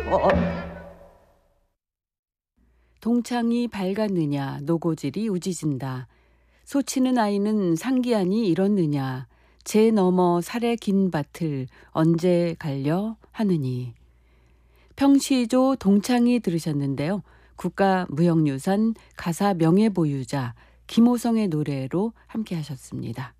동창이 밝았느냐 노고질이 우지진다. 소치는 아이는 상기하니 이렇느냐. 제 너머 살의 긴 밭을 언제 갈려 하느니. 평시조 동창이 들으셨는데요. 국가무형유산 가사 명예보유자 김호성의 노래로 함께 하셨습니다.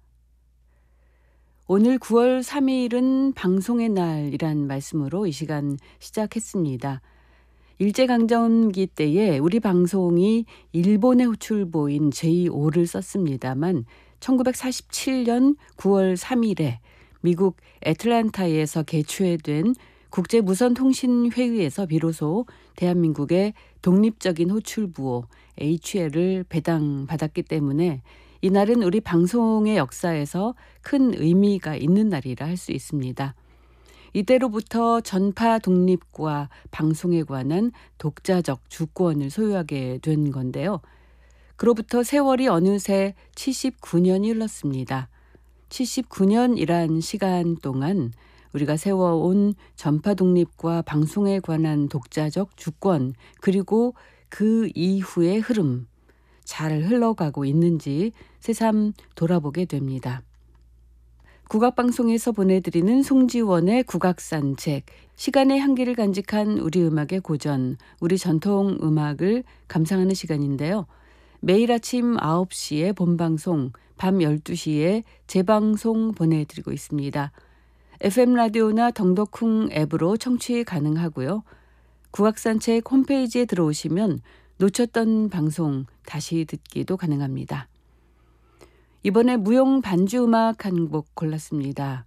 오늘 9월 3일은 방송의 날이란 말씀으로 이 시간 시작했습니다. 일제강점기 때에 우리 방송이 일본의 호출보인 제5를 썼습니다만 1947년 9월 3일에 미국 애틀랜타에서 개최된 국제무선통신회의에서 비로소 대한민국의 독립적인 호출부호 HL을 배당받았기 때문에 이날은 우리 방송의 역사에서 큰 의미가 있는 날이라 할 수 있습니다. 이때로부터 전파 독립과 방송에 관한 독자적 주권을 소유하게 된 건데요. 그로부터 세월이 어느새 79년이 흘렀습니다. 79년이란 시간 동안 우리가 세워온 전파 독립과 방송에 관한 독자적 주권 그리고 그 이후의 흐름 잘 흘러가고 있는지 새삼 돌아보게 됩니다. 국악방송에서 보내드리는 송지원의 국악산책, 시간의 향기를 간직한 우리 음악의 고전, 우리 전통 음악을 감상하는 시간인데요. 매일 아침 9시에 본방송, 밤 12시에 재방송 보내드리고 있습니다. FM 라디오나 덩덕쿵 앱으로 청취 가능하고요. 국악산책 홈페이지에 들어오시면 놓쳤던 방송 다시 듣기도 가능합니다. 이번에 무용 반주 음악 한 곡 골랐습니다.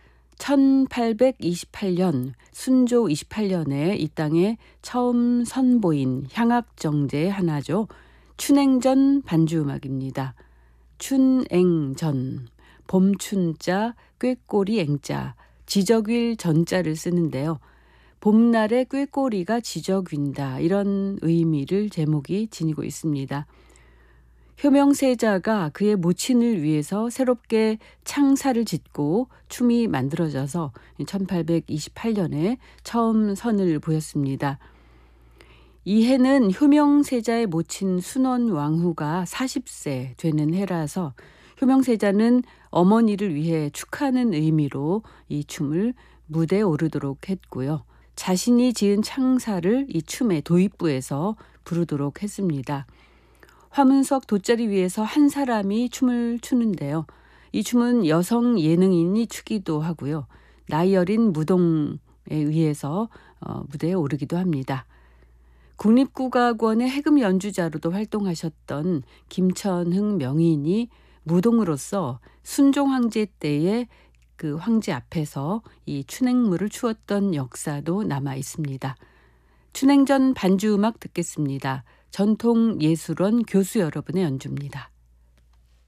1828년 순조 28년에 이 땅에 처음 선보인 향악정제의 하나죠. 춘행전 반주 음악입니다. 춘행전, 봄춘자, 꾀꼬리 앵자, 지적일 전자를 쓰는데요. 봄날의 꾀꼬리가 지적윈다 이런 의미를 제목이 지니고 있습니다. 효명세자가 그의 모친을 위해서 새롭게 창사를 짓고 춤이 만들어져서 1828년에 처음 선을 보였습니다. 이 해는 효명세자의 모친 순원왕후가 40세 되는 해라서 효명세자는 어머니를 위해 축하하는 의미로 이 춤을 무대에 오르도록 했고요. 자신이 지은 창사를 이 춤의 도입부에서 부르도록 했습니다. 화문석 돗자리 위에서 한 사람이 춤을 추는데요. 이 춤은 여성 예능인이 추기도 하고요. 나이 어린 무동에 의해서 무대에 오르기도 합니다. 국립국악원의 해금 연주자로도 활동하셨던 김천흥 명인이 무동으로서 순종 황제 때의 그 황제 앞에서 이 춘행무를 추었던 역사도 남아 있습니다. 춘행전 반주 음악 듣겠습니다. 전통예술원 교수 여러분의 연주입니다.